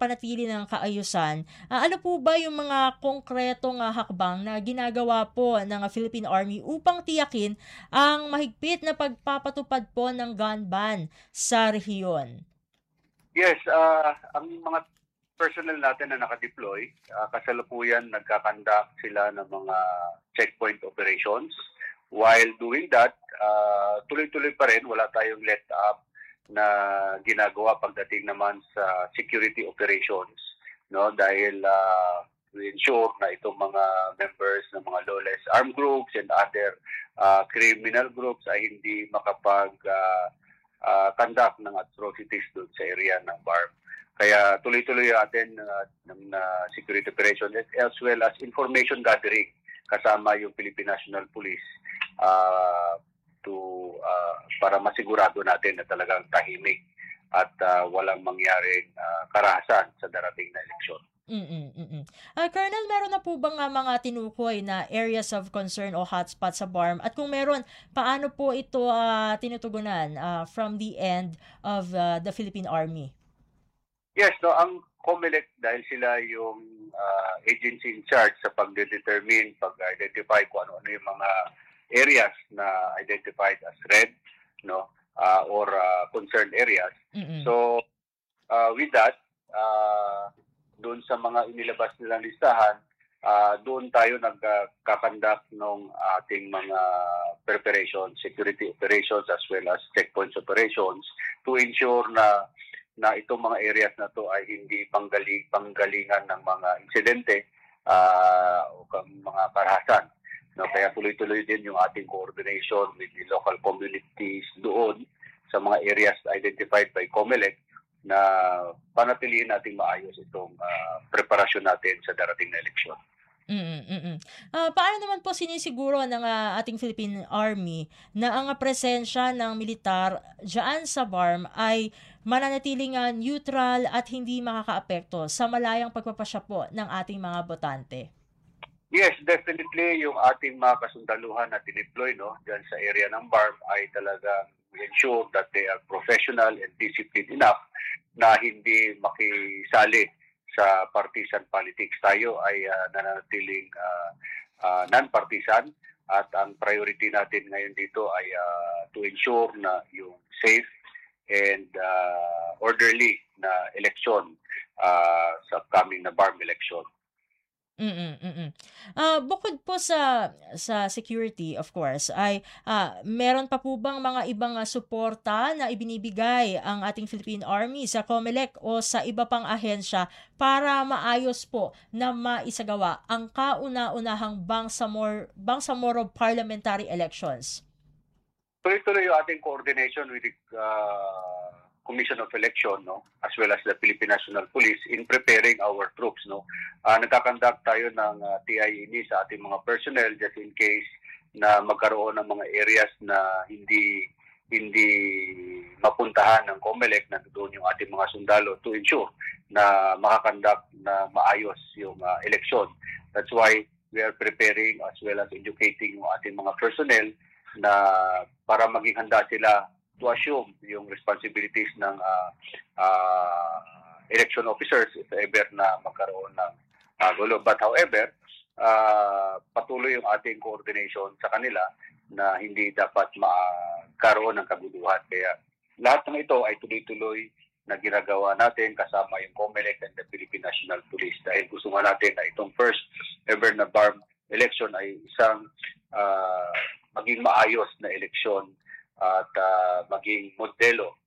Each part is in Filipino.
pagpapanatili ng kaayusan, ano po ba yung mga konkretong hakbang na ginagawa po ng Philippine Army upang tiyakin ang mahigpit na pagpapatupad po ng gun ban sa rehiyon? Yes, ang mga personnel natin na naka-deploy, kasalukuyan nagkakandak sila ng mga checkpoint operations. While doing that, tuloy-tuloy pa rin, wala tayong let up na ginagawa pagdating naman sa security operations, no? Dahil we ensure na itong mga members ng mga lawless armed groups and other criminal groups ay hindi makapag conduct ng atrocities doon sa area ng BARM. Kaya tuloy-tuloy atin ng security operation as well as information gathering kasama yung Philippine National Police para masigurado natin na talagang tahimik at walang mangyaring karahasan sa darating na eleksyon. Colonel, meron na po bang mga tinukoy na areas of concern o hotspots sa BARM? At kung meron, paano po ito tinutugunan from the end of the Philippine Army? Yes, no, ang COMELEC dahil sila yung agency in charge sa pag-determine, pag-identify kung ano-ano yung mga areas na identified as red, no, or concerned areas. So, with that, doon sa mga inilabas nilang listahan, doon tayo nagkakandak ng ating mga preparations, security operations as well as checkpoints operations to ensure na itong mga areas na to ay hindi panggalingan ng mga insidente o mga karahasan. No, kaya tuloy-tuloy din yung ating coordination with the local communities doon sa mga areas identified by COMELEC na panatilihin nating maayos itong preparasyon natin sa darating na eleksyon. Paano naman po sinisiguro ng ating Philippine Army na ang presensya ng militar diyan sa BARM ay mananatiling neutral at hindi makakaapekto sa malayang pagpapasya po ng ating mga botante? Yes, definitely yung ating mga kasundaluhan na dineploy dyan sa area ng BARM ay talagang ensure that they are professional and disciplined enough na hindi makisali sa partisan politics. Tayo ay nananatiling non-partisan at ang priority natin ngayon dito ay to ensure na yung safe and orderly na election sa upcoming na BARM election. Bukod po sa security, of course, ay meron pa po bang mga ibang suporta na ibinibigay ang ating Philippine Army sa COMELEC o sa iba pang ahensya para maayos po na maisagawa ang kauna-unahang Bangsamoro parliamentary elections? Tuloy-tuloy yung ating coordination with the Commission of Election, as well as the Philippine National Police in preparing our troops. Nagkakandak tayo ng TIE sa ating mga personnel just in case na magkaroon ng mga areas na hindi mapuntahan ng COMELEC na doon yung ating mga sundalo to ensure na makakandak na maayos yung election. That's why we are preparing as well as educating yung ating mga personnel na para maging handa sila to assume yung responsibilities ng election officers if ever na magkaroon ng gulo. But however, patuloy yung ating coordination sa kanila na hindi dapat magkaroon ng kaguluhan. Kaya lahat ng ito ay tuloy-tuloy na ginagawa natin kasama yung COMELEC and the Philippine National Police dahil gusto nga natin na itong first ever na BARM election ay isang maging maayos na eleksyon at maging modelo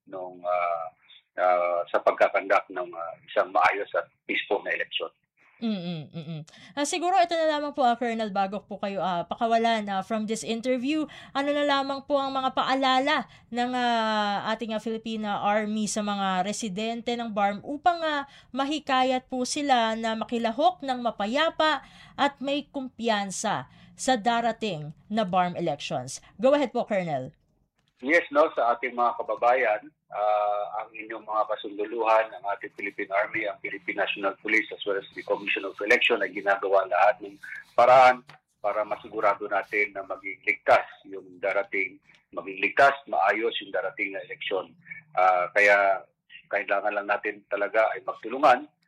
sa pagkakandak ng isang maayos at peaceful na eleksyon. Siguro ito na lamang po, Colonel, bago po kayo pakawalan from this interview, ano na lamang po ang mga paalala ng ating Filipina Army sa mga residente ng BARM upang mahikayat po sila na makilahok ng mapayapa at may kumpiyansa sa darating na BARM elections. Go ahead po, Colonel. Yes, sa ating mga kababayan, ang inyong mga kasunduluhan, ang ating Philippine Army, ang Philippine National Police, as well as the Commission of Election ay ginagawa lahat ng paraan para masigurado natin na maging ligtas, maayos yung darating na eleksyon. Kaya kailangan lang natin talaga ay magtulungan